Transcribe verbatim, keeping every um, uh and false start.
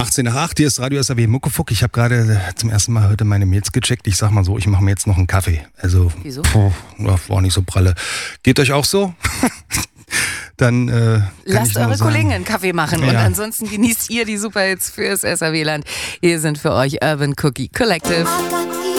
achtzehn nach acht, hier ist Radio S R W Muckefuck. Ich habe gerade zum ersten Mal heute meine Mails gecheckt. Ich sag mal so, ich mache mir jetzt noch einen Kaffee. Also, wieso? Puh, war nicht so pralle. Geht euch auch so? Dann äh, lasst eure sagen, Kollegen einen Kaffee machen ja. und ansonsten genießt ihr die Superhits fürs S R W-Land. Hier sind für euch Urban Cookie Collective.